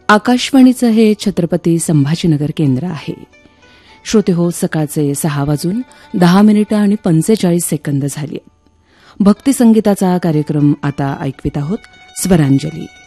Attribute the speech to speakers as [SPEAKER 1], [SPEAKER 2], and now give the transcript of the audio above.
[SPEAKER 1] आकाशवाणीचं हे छत्रपती संभाजीनगर केंद्र आहे. श्रोते हो, सकाळचे 6:10 झाली. भक्तिसंगीताचा कार्यक्रम आता ऐकवित आहोत. स्वरांजली.